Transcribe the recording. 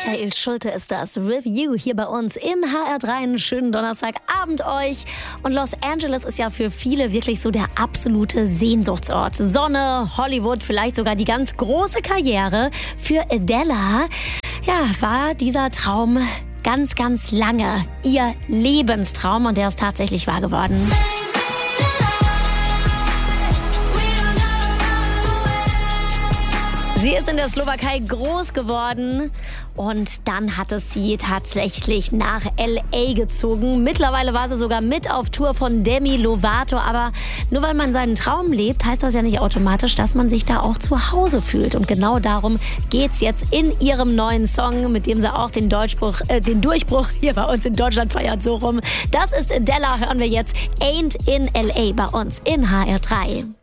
Michael Schulte ist das. Review hier bei uns in HR3. Einen schönen Donnerstagabend euch. Und Los Angeles ist ja für viele wirklich so der absolute Sehnsuchtsort. Sonne, Hollywood, vielleicht sogar die ganz große Karriere. Für Adele, ja, war dieser Traum ganz, ganz lange ihr Lebenstraum. Und der ist tatsächlich wahr geworden. Sie ist in der Slowakei groß geworden und dann hat es sie tatsächlich nach L.A. gezogen. Mittlerweile war sie sogar mit auf Tour von Demi Lovato. Aber nur weil man seinen Traum lebt, heißt das ja nicht automatisch, dass man sich da auch zu Hause fühlt. Und genau darum geht's jetzt in ihrem neuen Song, mit dem sie auch den Durchbruch hier bei uns in Deutschland feiert, so rum. Das ist Adele, hören wir jetzt Ain't in L.A. bei uns in HR3.